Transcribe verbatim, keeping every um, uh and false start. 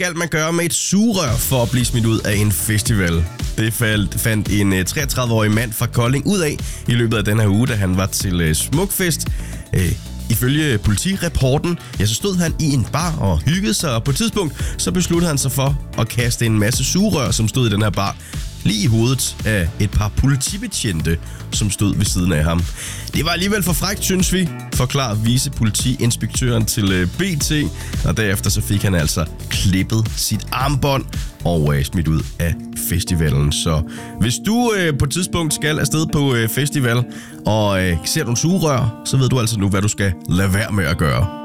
skal man gøre med et sugerør for at blive smidt ud af en festival? Det fandt en treogtredive-årig mand fra Kolding ud af i løbet af den her uge, da han var til Smukfest. Ifølge politirapporten, ja, så stod han i en bar og hyggede sig, og på et tidspunkt så besluttede han sig for at kaste en masse sugerør, som stod i den her bar, lige i hovedet af et par politibetjente, som stod ved siden af ham. Det var alligevel for frækt, synes vi, forklarer vicepolitiinspektøren til B T, og derefter så fik han altså klippet sit armbånd og øh, smidt ud af festivalen. Så hvis du øh, på et tidspunkt skal afsted på øh, festival og øh, ser nogle sugerør, så ved du altså nu, hvad du skal lade være med at gøre.